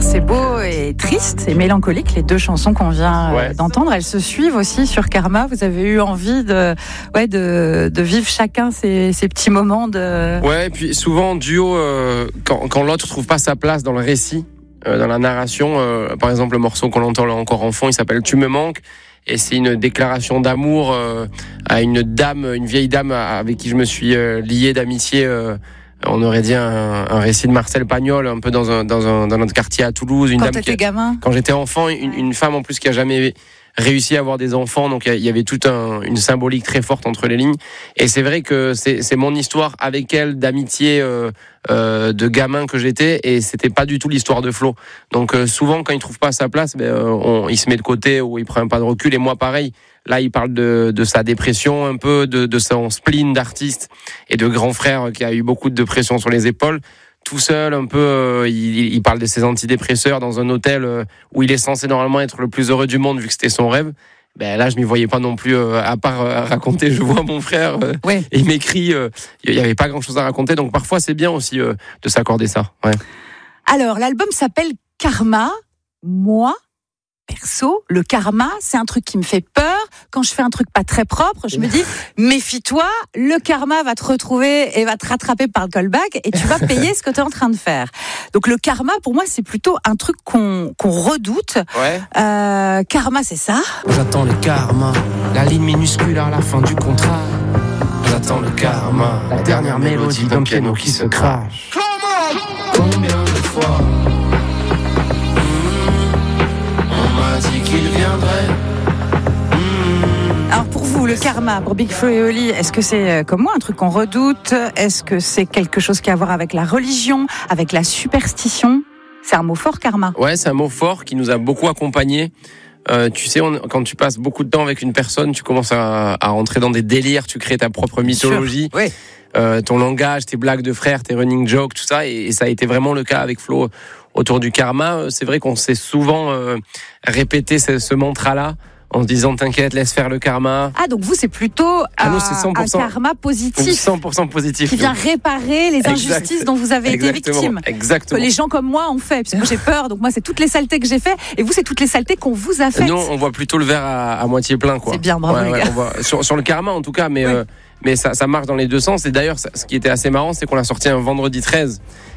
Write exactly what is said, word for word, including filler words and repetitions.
C'est beau et triste et mélancolique, les deux chansons qu'on vient ouais. d'entendre. Elles se suivent aussi sur Karma. Vous avez eu envie de, ouais, de, de vivre chacun ces, ces petits moments de... Ouais, et puis souvent en duo, euh, quand, quand l'autre ne trouve pas sa place dans le récit, euh, dans la narration, euh, par exemple le morceau qu'on entend là encore en fond, il s'appelle « Tu me manques ». Et c'est une déclaration d'amour euh, à une dame, une vieille dame avec qui je me suis euh, lié d'amitié. Euh, on aurait dit un, un récit de Marcel Pagnol, un peu dans un, dans un, dans notre quartier à Toulouse. Une quand dame t'étais qui a, gamin. Quand j'étais enfant, une, une femme en plus qui a jamais réussi à avoir des enfants. Donc il y avait toute un, une symbolique très forte entre les lignes. Et c'est vrai que c'est, c'est mon histoire avec elle d'amitié euh, euh, de gamin que j'étais, et c'était pas du tout l'histoire de Flo. Donc euh, souvent quand il trouve pas sa place, ben, euh, on, il se met de côté ou il prend un pas de recul. Et moi pareil. Là, il parle de, de sa dépression un peu, de, de son spleen d'artiste et de grand frère qui a eu beaucoup de pression sur les épaules. Tout seul, un peu, euh, il, il parle de ses antidépresseurs dans un hôtel euh, où il est censé normalement être le plus heureux du monde vu que c'était son rêve. Ben là, je m'y voyais pas non plus, euh, à part euh, raconter. Je vois mon frère, euh, ouais. et il m'écrit. Euh, il y avait pas grand chose à raconter, donc parfois c'est bien aussi euh, de s'accorder ça. Ouais. Alors, l'album s'appelle Karma. Moi, perso, le karma, c'est un truc qui me fait peur. Quand je fais un truc pas très propre, je me dis, méfie-toi, le karma va te retrouver et va te rattraper par le callback et tu vas payer ce que tu es en train de faire. Donc le karma, pour moi, c'est plutôt un truc qu'on, qu'on redoute. Ouais. Euh, karma, c'est ça. J'attends le karma, la ligne minuscule à la fin du contrat. J'attends le karma, la dernière mélodie d'un piano qui se crache. Combien de fois dit qu'il viendrait. Alors pour vous, le karma, pour Big Flo et Oli, est-ce que c'est comme moi un truc qu'on redoute ? Est-ce que c'est quelque chose qui a à voir avec la religion, avec la superstition ? C'est un mot fort, karma. Ouais, c'est un mot fort qui nous a beaucoup accompagnés. Euh, tu sais, on, quand tu passes beaucoup de temps avec une personne, tu commences à, à rentrer dans des délires, tu crées ta propre mythologie. Oui. Euh, ton langage, tes blagues de frères, tes running jokes, tout ça, et, et ça a été vraiment le cas avec Flo autour du karma. C'est vrai qu'on s'est souvent euh, répété ce, ce mantra-là en se disant t'inquiète, laisse faire le karma. Ah, donc vous, c'est plutôt ah, un, nous, c'est cent pour cent, un karma positif. cent pour cent positif. Qui vient réparer les injustices exact. dont vous avez Exactement. été victime. Exactement. Que les gens comme moi ont fait. Parce que moi, j'ai peur. Donc moi, c'est toutes les saletés que j'ai fait. Et vous, c'est toutes les saletés qu'on vous a faites. Nous, on voit plutôt le verre à, à moitié plein, quoi. C'est bien, bravo, ouais, les ouais, gars. on voit, sur, sur le karma, en tout cas, mais, oui. euh, mais ça, ça marche dans les deux sens. Et d'ailleurs, ça, ce qui était assez marrant, c'est qu'on l'a sorti un vendredi treize.